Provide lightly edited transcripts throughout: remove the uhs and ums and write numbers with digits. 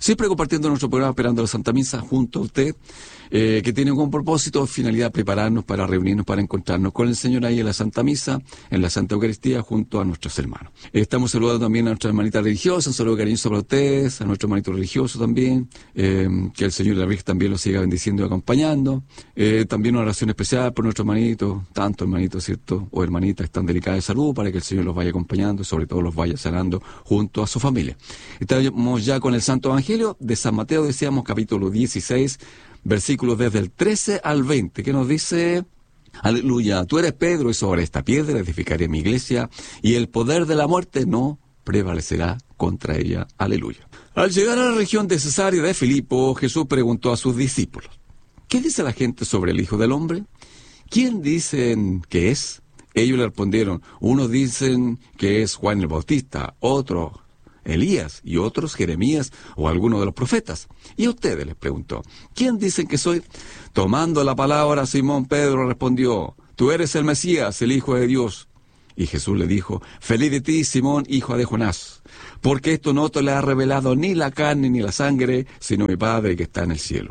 Siempre compartiendo nuestro programa Esperando la Santa Misa junto a usted, que tiene como propósito, finalidad, prepararnos para reunirnos, para encontrarnos con el Señor ahí en la Santa Misa, en la Santa Eucaristía, junto a nuestros hermanos. Estamos saludando también a nuestra hermanita religiosa, un saludo cariñoso para ustedes, a nuestro hermanito religioso también, que el Señor y la Virgen también los siga bendiciendo y acompañando. También una oración especial por nuestros hermanitos, tanto hermanitos, ¿cierto?, o hermanitas que están delicadas de salud, para que el Señor los vaya acompañando y sobre todo los vaya sanando junto a su familia. Estamos ya con el Santo Evangelio de San Mateo, decíamos, capítulo 16, versículos desde el 13 al 20, que nos dice: aleluya, tú eres Pedro, y sobre esta piedra edificaré mi iglesia, y el poder de la muerte no prevalecerá contra ella. Aleluya. Al llegar a la región de Cesarea de Filipo, Jesús preguntó a sus discípulos: ¿qué dice la gente sobre el Hijo del Hombre? ¿Quién dicen que es? Ellos le respondieron: unos dicen que es Juan el Bautista, otros Elías, y otros Jeremías o alguno de los profetas. Y a ustedes, les preguntó, ¿quién dicen que soy? Tomando la palabra, Simón Pedro respondió: tú eres el Mesías, el Hijo de Dios. Y Jesús le dijo: feliz de ti, Simón, hijo de Jonás, porque esto no te lo ha revelado ni la carne ni la sangre, sino mi Padre que está en el cielo.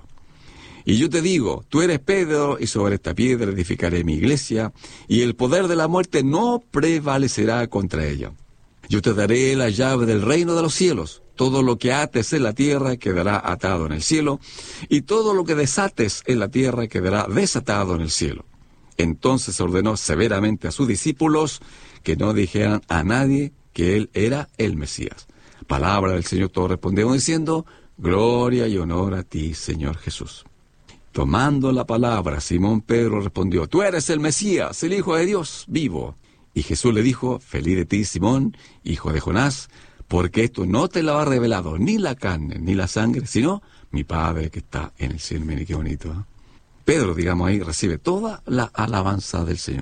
Y yo te digo, tú eres Pedro, y sobre esta piedra edificaré mi iglesia, y el poder de la muerte no prevalecerá contra ella. Yo te daré la llave del reino de los cielos. Todo lo que ates en la tierra quedará atado en el cielo, y todo lo que desates en la tierra quedará desatado en el cielo. Entonces ordenó severamente a sus discípulos que no dijeran a nadie que él era el Mesías. Palabra del Señor. Todos respondemos diciendo: gloria y honor a ti, Señor Jesús. Tomando la palabra, Simón Pedro respondió: tú eres el Mesías, el Hijo de Dios vivo. Y Jesús le dijo: feliz de ti, Simón, hijo de Jonás, porque esto no te lo ha revelado ni la carne ni la sangre, sino mi Padre que está en el cielo. Mire qué bonito, ¿eh? Pedro, digamos, ahí recibe toda la alabanza del Señor.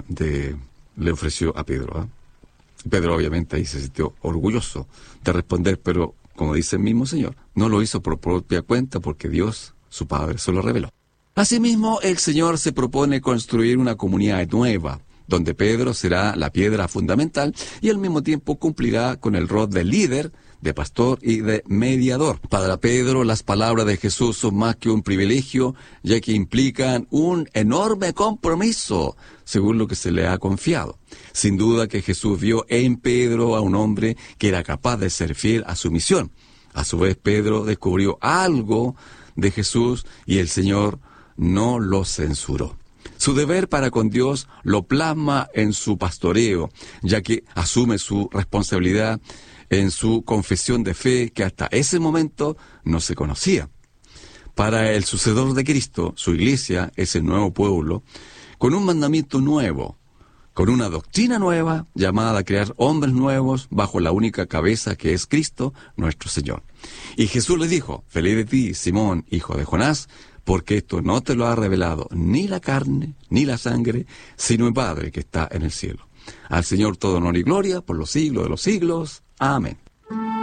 Le ofreció a Pedro, ¿eh? Pedro obviamente ahí se sintió orgulloso de responder, pero como dice el mismo Señor, no lo hizo por propia cuenta, porque Dios, su Padre, se lo reveló. Asimismo, el Señor se propone construir una comunidad nueva, donde Pedro será la piedra fundamental y al mismo tiempo cumplirá con el rol de líder, de pastor y de mediador. Para Pedro, las palabras de Jesús son más que un privilegio, ya que implican un enorme compromiso, según lo que se le ha confiado. Sin duda que Jesús vio en Pedro a un hombre que era capaz de ser fiel a su misión. A su vez, Pedro descubrió algo de Jesús y el Señor no lo censuró. Su deber para con Dios lo plasma en su pastoreo, ya que asume su responsabilidad en su confesión de fe que hasta ese momento no se conocía. Para el sucedor de Cristo, su iglesia es el nuevo pueblo, con un mandamiento nuevo, con una doctrina nueva llamada a crear hombres nuevos bajo la única cabeza que es Cristo, nuestro Señor. Y Jesús le dijo: feliz de ti, Simón, hijo de Jonás, porque esto no te lo ha revelado ni la carne, ni la sangre, sino mi Padre que está en el cielo. Al Señor todo honor y gloria por los siglos de los siglos. Amén.